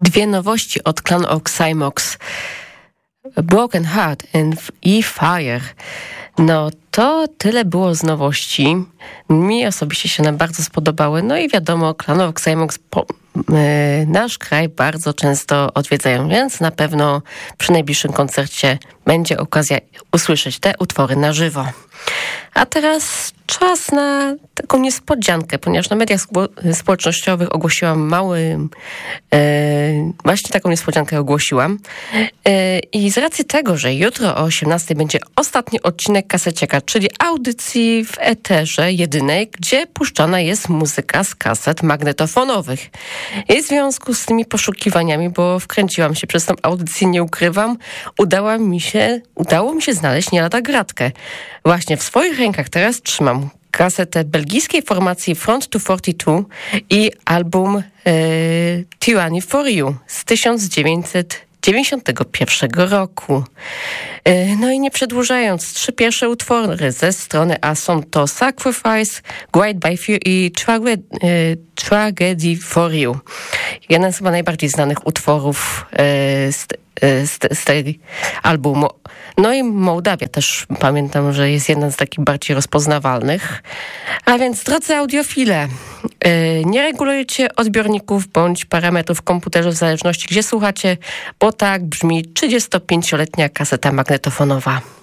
Dwie nowości od Clan of Xymox. Broken Heart and E-Fire. No to tyle było z nowości. Mi osobiście się one bardzo spodobały. No i wiadomo, Clan of Xymox nasz kraj bardzo często odwiedzają, więc na pewno przy najbliższym koncercie będzie okazja usłyszeć te utwory na żywo. A teraz czas na taką niespodziankę, ponieważ na mediach społecznościowych ogłosiłam właśnie taką niespodziankę ogłosiłam. I z racji tego, że jutro o 18:00 będzie ostatni odcinek Kaseciaka, czyli audycji w eterze jedynej, gdzie puszczana jest muzyka z kaset magnetofonowych. I w związku z tymi poszukiwaniami, bo wkręciłam się przez tą audycję, nie ukrywam, udało mi się znaleźć nie lada gratkę. Właśnie w swoich rękach teraz trzymam kasetę belgijskiej formacji Front 242 i album Tyranny for You z 1991 roku. No i nie przedłużając, 3 pierwsze utwory ze strony A są to Sacrifice, Guide by Fear i Tragedy for You. Jeden z chyba najbardziej znanych utworów z tej albumu. No i Mołdawia też pamiętam, że jest jeden z takich bardziej rozpoznawalnych. A więc, drodzy audiofile, nie regulujcie odbiorników bądź parametrów w komputerze w zależności gdzie słuchacie, bo tak brzmi 35-letnia kaseta magnetofonowa.